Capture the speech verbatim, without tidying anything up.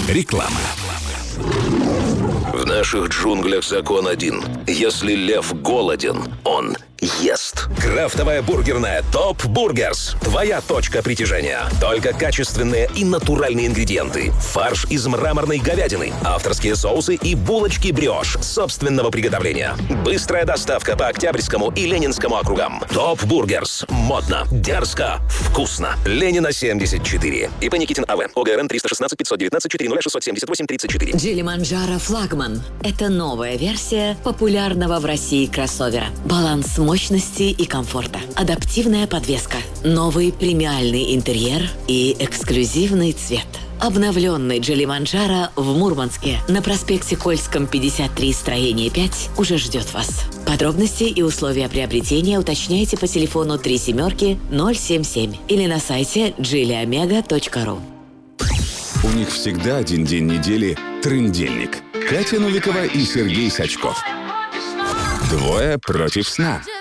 Реклама. В наших джунглях закон один. Если лев голоден, он ест. Крафтовая бургерная ТОП Бургерс. Твоя точка притяжения. Только качественные и натуральные ингредиенты. Фарш из мраморной говядины. Авторские соусы и булочки брioche собственного приготовления. Быстрая доставка по Октябрьскому и Ленинскому округам. ТОП Бургерс. Модно, дерзко, вкусно. Ленина семьдесят четыре. ИП Никитин АВ. ОГРН триста шестнадцать пятьсот девятнадцать четыре ноль шестьсот семьдесят восемь тридцать четыре. Джили-Манджаро Флагман. Это новая версия популярного в России кроссовера. Баланс мощности и комфорта. Адаптивная подвеска. Новый премиальный интерьер и эксклюзивный цвет. Обновленный Джили-Манджаро в Мурманске на проспекте Кольском, пятьдесят три, строение пять уже ждет вас. Подробности и условия приобретения уточняйте по телефону три семерки ноль семь семь или на сайте джили омега точка ру. У них всегда один день недели – трындельник. Катя Новикова и Сергей Сачков. Двое против сна.